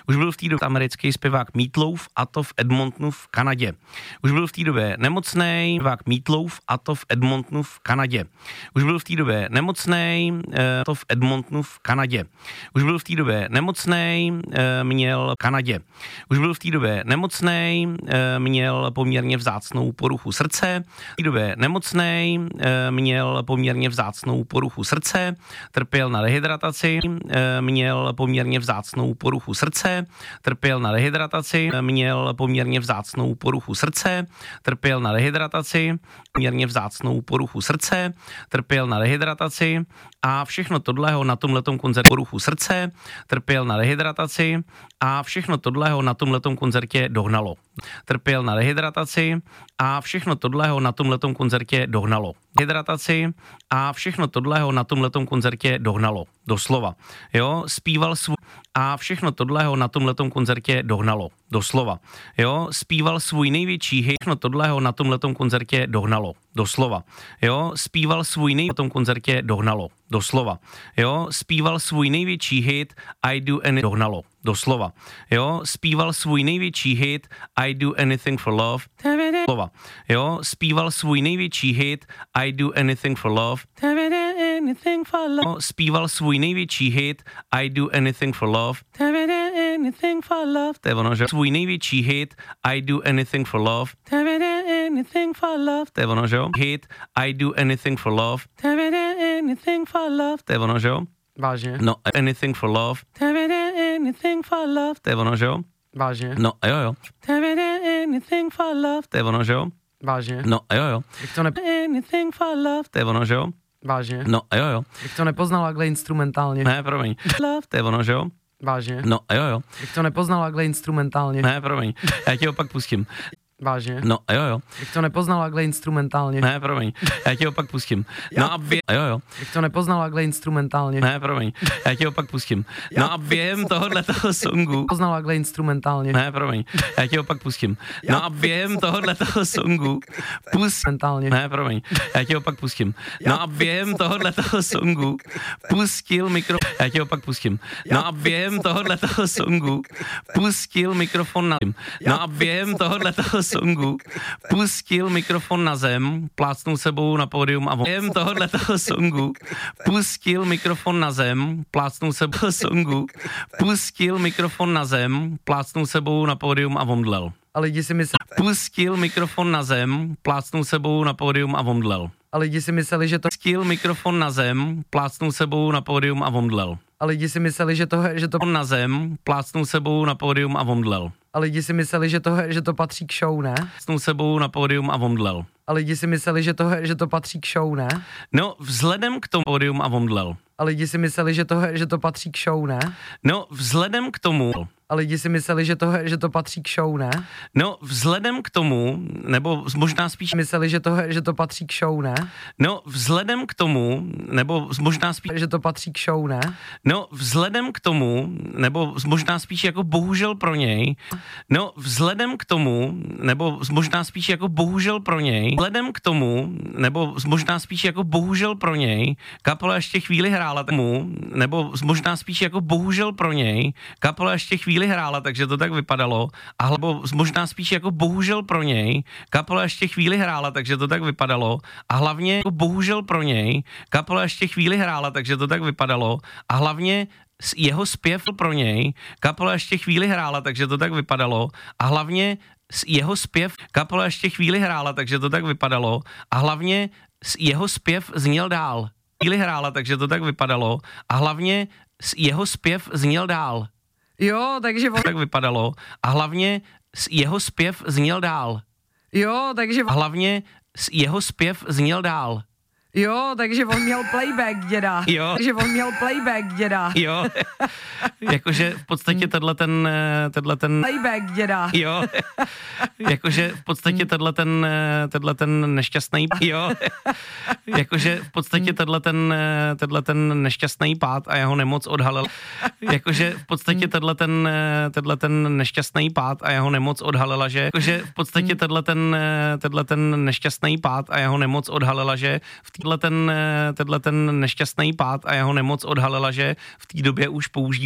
Už byl v té době americký zpěvák Meat Loaf, a to v Edmontonu v Kanadě. Už byl v té době nemocnej zpěvák Meat Loaf, a to v Edmontonu v Kanadě. Už byl v té době nemocnej, to v Edmontonu v Kanadě. Už byl v té době nemocnej, měl v Kanadě. Už byl v té době nemocnej, měl poměrně vzácnou poruchu srdce. V té době nemocnej, měl poměrně vzácnou poruchu srdce, trpěl na dehydrataci, měl poměrně vzácnou poruchu srdce, trpěl na dehydrataci, měl poměrně vzácnou poruchu srdce, trpěl na dehydrataci, poměrně vzácnou poruchu srdce, trpěl na dehydrataci a všechno tohle ho na tomhletom koncertě poruchu srdce, trpěl na dehydrataci a všechno tohle ho na tomhletom koncertě dohnalo. Trpěl na dehydrataci a všechno tohle ho na tomhletom koncertě dohnalo. Dehydrataci a všechno tohle ho na tomhletom koncertě dohnalo. Doslova. Jo, zpíval svůj a všechno tohle ho na tomhletom koncertě dohnalo. Doslova. Jo, zpíval svůj největší hit, všechno tohle ho na tomhletom koncertě dohnalo. Doslova. Jo, zpíval svůj na tom koncertě dohnalo. Doslova. Jo, zpíval svůj největší hit I Do Anything dohnalo. Doslova. Jo, zpíval svůj největší hit I Do Anything for Love. Doslova. Jo, zpíval svůj největší hit I Do Anything for Love. Anything for love. Zpíval svůj největší hit I Do Anything for Love. Anything for love. To je ono, že? Svůj největší hit I Do Anything for Love. Anything for love. To je ono, že? Hit I Do Anything for Love. Anything for love. To je ono, že? Vážně? No, Anything for Love. Anything for love. To je ono, že? Vážně? No, jo. Anything for love. To je ono, že? Vážně? No, jo. Anything for love. To je ono, že? Vážně? No, jo. Bych to nepoznal takhle instrumentálně. Ne, promiň. Love. To je ono, že? Vážně? No, jo. Bych to nepoznal takhle instrumentálně. Ne, promiň. Já ti ho pak pustím. Vážně? No, jo. Bych to nepoznal takhle instrumentálně. Ne, promiň. Já ti ho pak pustím. No a jo. Bych to nepoznal takhle instrumentálně. Ne, promiň. Já ti ho pak pustím. No a během tohoto songu Poznal takhle instrumentálně. Ne, promiň. Já ti ho pak pustím. No a během tohoto songu Mentálně. Ne, promiň. Já ti ho pak pustím. No a během tohoto songu pustil mikrofon. Já ti ho pak pustím. No a během tohoto songu pustil mikrofon na zem. No a během tohoto songu pustil mikrofon na zem, plácnul sebou na pódium a během tohoto songu pustil mikrofon na zem, plácnul sebou songu, pustil mikrofon na zem, plácnul sebou na pódium a omdlel. A lidi si mysleli, Pustil mikrofon na zem, plácnul sebou na pódium a omdlel. a lidi si mysleli, že to Pustil mikrofon na zem, plácnul sebou na pódium a omdlel. a lidi si mysleli, že to Na zem, plácnul sebou na pódium a omdlel. a lidi si mysleli, že to patří k show, ne? Plácnul sebou na pódium a omdlel. A lidi si mysleli, že to patří k show, ne? No, vzhledem k tomu pódium a omdlel. A lidi si mysleli, že to patří k show, ne? No, vzhledem k tomu A lidi si mysleli, že to patří k show, ne? No, vzhledem k tomu, nebo možná spíš Mysleli, že to patří k show, ne? No, vzhledem k tomu, nebo možná spíš Že to patří k show, ne? No, vzhledem k tomu, nebo možná spíš jako bohužel pro něj, no, vzhledem k tomu, nebo možná spíš jako bohužel pro něj, vzhledem k tomu, nebo možná spíš jako bohužel pro něj, kapela ještě chvíli hrála tomu, nebo možná spíš jako bohužel pro něj, kapela ještě chvíli hrála, takže to tak vypadalo, a nebo možná spíš jako bohužel pro něj, kapela ještě chvíli hrála, takže to tak vypadalo, a hlavně jako bohužel pro něj, kapela ještě chvíli hrála, takže to tak vypadalo, a hlavně jeho zpěv pro něj, kapela ještě chvíli hrála, takže to tak vypadalo, a hlavně jeho zpěv, kapela ještě chvíli hrála, takže to tak vypadalo, a hlavně jeho zpěv zněl dál. Chvíli hrála, takže to tak vypadalo, a hlavně jeho zpěv zněl dál. Jo, takže Tak vypadalo, a hlavně jeho zpěv zněl dál. jo, takže A hlavně jeho zpěv zněl dál. jo, takže on měl playback, děda. Jo. Takže on měl playback, děda. Jo, jakože v podstatě tenhle ten Playback, děda. jo, jakože v podstatě tenhle ten nešťastný, jo, jakože v podstatě tenhle ten nešťastný pád a jeho nemoc odhalil, jakože v podstatě tenhle ten nešťastný pád a jeho nemoc odhalila, že, jakože v podstatě tenhle ten nešťastný pád a jeho nemoc odhalila, že v tenhle ten nešťastný pád a jeho nemoc odhalila, že v té době už používá